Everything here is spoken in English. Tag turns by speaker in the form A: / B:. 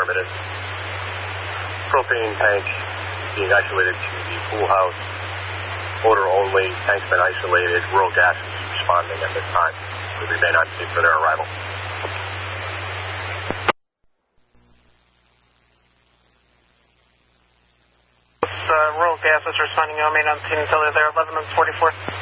A: Affirmative. Propane tank being isolated to the pool house. Odor only. Tank's been isolated. Rural gas is responding at this time. We remain on scene for their arrival.
B: Rural gas is responding. You remain on scene until they're there. 11 and 44.